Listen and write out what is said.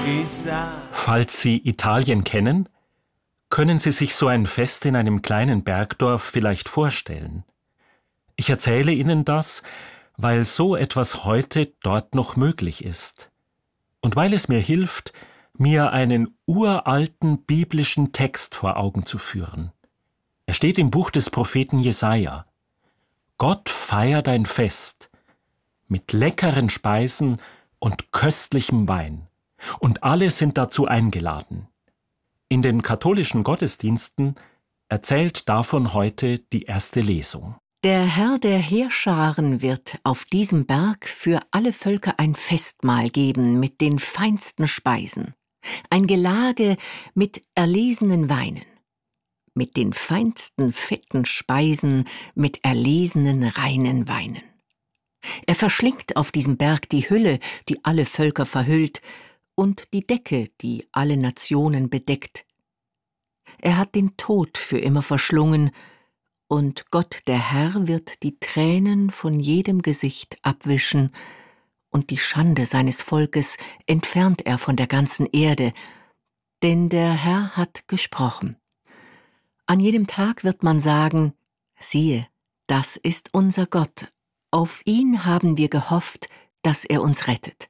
Falls Sie Italien kennen, können Sie sich so ein Fest in einem kleinen Bergdorf vielleicht vorstellen. Ich erzähle Ihnen das, weil so etwas heute dort noch möglich ist. Und weil es mir hilft, mir einen uralten biblischen Text vor Augen zu führen. Er steht im Buch des Propheten Jesaja. Gott feiert ein Fest mit leckeren Speisen und köstlichem Wein. Und alle sind dazu eingeladen. In den katholischen Gottesdiensten erzählt davon heute die erste Lesung. Der Herr der Heerscharen wird auf diesem Berg für alle Völker ein Festmahl geben mit den feinsten Speisen, ein Gelage mit erlesenen Weinen, mit den feinsten fetten Speisen, mit erlesenen reinen Weinen. Er verschlingt auf diesem Berg die Hülle, die alle Völker verhüllt, und die Decke, die alle Nationen bedeckt. Er hat den Tod für immer verschlungen, und Gott der Herr wird die Tränen von jedem Gesicht abwischen, und die Schande seines Volkes entfernt er von der ganzen Erde, denn der Herr hat gesprochen. An jedem Tag wird man sagen, siehe, das ist unser Gott, auf ihn haben wir gehofft, dass er uns rettet.